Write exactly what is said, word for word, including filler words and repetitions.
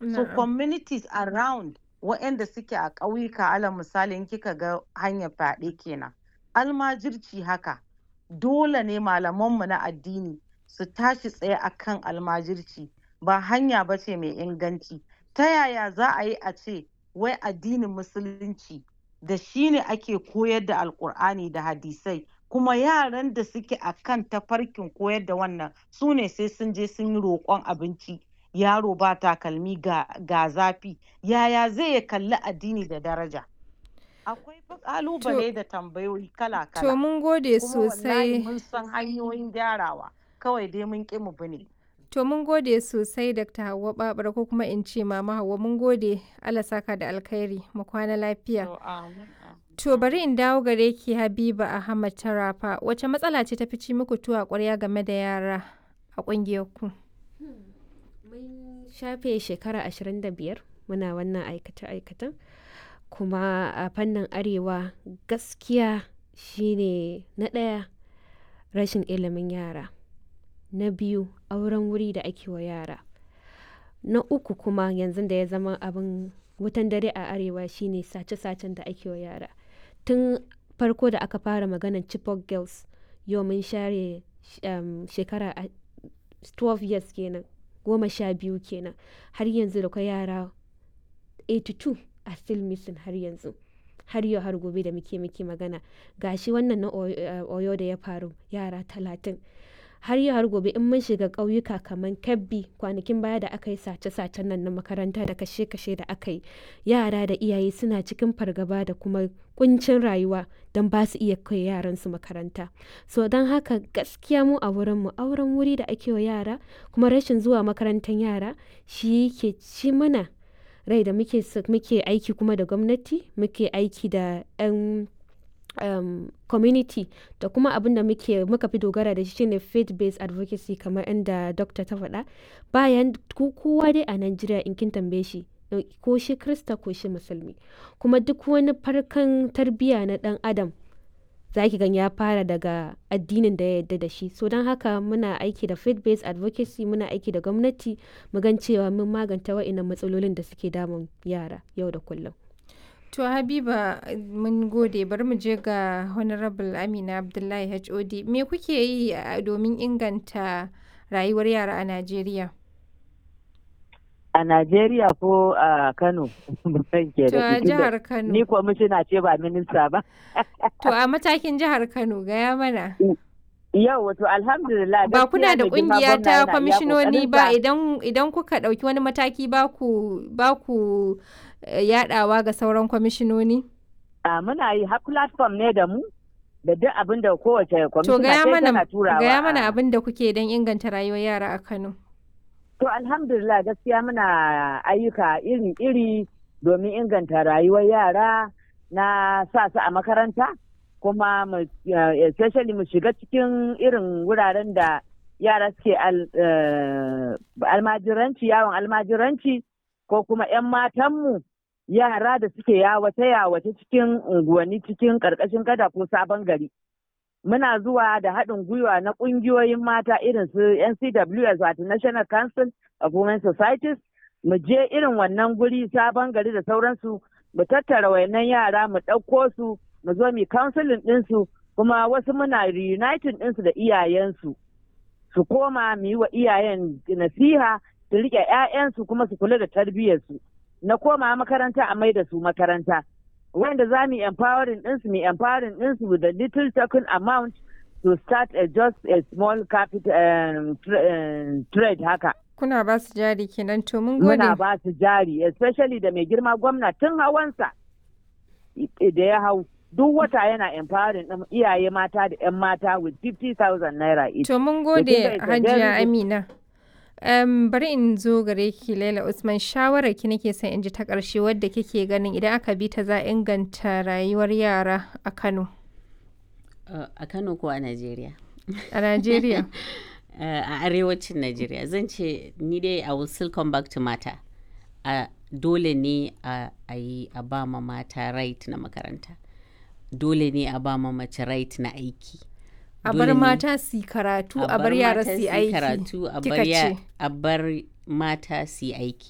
So Na'am. communities around waɗanda suke a ƙauyuka alal misali in kika ga hanyar fyaɗe kenan. Almajirci haka. Dole ne malamanmu na addini su tashi tsaye akan almajirci. Ba hanya ba ce mai inganci. Ta yaya za a yi a ce wai addinin musulunci da shi ne ake koyar da alkur'ani da hadisai kuma yaran da suke akan tafarkin koyar da wannan su ne sai sun je sun yi roƙon abinci yaro ba takalmi ga, ga zafi yaya zai ya kalli addini da daraja. Akwai fa To, ƙalubale da tambayoyi to kala-kala mun gode kuma wallahi sosai. mun san hanyoyin gyarawa kawai dai mun ƙi mu bi ne. To mun gode sosai Dakta Hauwa Babura ko kuma in ce Mama Hauwa mun gode Allah saka da alkhairi mu kwana lafiya. To amin amin To bari amin. in dawo gare ki Habiba Ahmad Tarafa wace matsala ce ta fi ci muku tuwo a ƙwarya game da yara a ƙungiyarku? Mun shafe shekara ashirin da biyar muna wannan aikace-aikacen kuma a fannin arewa gaskiya shine na ɗaya rashin ilimin yara, na biyu auren wuri da ake wa yara, na uku kuma yanzu da ya zama abin wutan dare a arewa shine sace-sacen da ake wa yara. Tun farko da aka fara maganar Chibok girls yau mun share um, shekara a- twelve years kenan, goma sha biyu kenan, har yanzu da kwai yara eighty-two are still missing har yanzu, har yau har gobe da muke muke magana. Gashi wannan na Oyo eh, Oyo da ya faru yara talatin, har yau har gobe in mun shiga ƙauyuka kamar Kebbi kwanakin baya da aka yi sace-sacen nan na makaranta da kashe-kashe da aka yi, yara da iyaye suna cikin fargaba da kuma kuncin rayuwa don ba su iya kai yaransu makaranta. So don haka gaskiya mu a wurinmu auren wuri da ake wa yara kuma rashin zuwa makarantar yara shi yake ci mana rai da muke s- muke aiki kuma da gwamnati, muke aiki da 'yan um, community da kuma abin da muke muka fi dogara da shi shine faith based advocacy kamar inda dokta ta faɗa. Bayan ko- kowa dai a Najeriya in kin tambaye shi eh, ko shi Krista ko shi musulmi, kuma duk wani farkan tarbiyya na ɗan adam za ki gan ya fara daga addinin da ya yarda da shi. So don haka muna aiki da faith based advocacy, muna aiki da gwamnati mu gan cewa mun maganta wa'innan matsalolin da suke damun yara yau da kullum. To Habiba mun gode bari mu je ga Honorable Amina Abdullahi H O D. Me kuke yi a- domin inganta rayuwar yara a Najeriya? A Najeriya ko a Kano? Ban ke To da a tunda jihar ni Kano. kwamishina ce ba minista ba. To a matakin jihar Kano gaya mana. Yau wato alhamdulillah Ba kuna gaskiya da mai girma kungiya gwamna ta yana iya kwamishinoni ba ƙoƙarinsa. idan idan kuka ɗauki wani mataki ba ku ba ku eh, yaɗawa ga sauran kwamishinoni? A muna yi har platform ne da mu da duk abin da kowace To kwamishina gaya sai mana tana turawa gaya mana a. abin da kuke don inganta rayuwar yara a Kano. To alhamdulillah gaskiya muna ayyuka iri-iri domin inganta rayuwar yara na sa su a makaranta kuma mu, eh, especially mu shiga cikin irin wuraren da yara suke al, eh, almajiranci yawon almajiranci ko kuma 'yan matanmu yara da suke yawace-yawace cikin unguwanni cikin ƙarƙashin gada ko sabon gari. Muna zuwa da haɗin gwiwa na ƙungiyoyin mata irin su N C W S wato National Council of Women Societies, mu je irin wannan guri sabon gari da sauransu mu tattara wayannan yara mu ɗauko su mu zo mu counseling ɗinsu kuma wasu muna reuniting ɗinsu da iyayensu su koma mu yi wa iyayen nasiha su riƙe 'ya'yansu kuma su kula da tarbiyyarsu na koma makaranta a mai da su makaranta. Wanda za mu empowering ɗinsu mu empowering ɗinsu with a little token amount to start a just a small capital um, tra- um, trade haka. Kuna ba su jari kenan to mun Muna gode. ba su jari especially da mai girma gwamna tun hawansa i- da ya hau duk wata yana empowering ɗin iyaye mata da 'yan mata with fifty thousand naira each. To mun To kin gode ga it's a Hajiya very good- Amina. Um, bari in zo gare ki Laila Usman shawarar ki nake son in ji ta ƙarshe wadda kike ganin idan aka bi ta za a inganta rayuwar yara a Kano Uh, a Kano ko a Najeriya? a Najeriya. Uh, a arewacin Najeriya zan ce ni dai I will still come back to mata. Uh, dole ne a a yi a ba ma mata right na makaranta. Dole ne a ba ma mace right na aiki. A Dole bar ne mata su yi karatu a bar yara mata su yi su yi aiki. karatu a bar Kika ya- ce. a bar mata su yi aiki.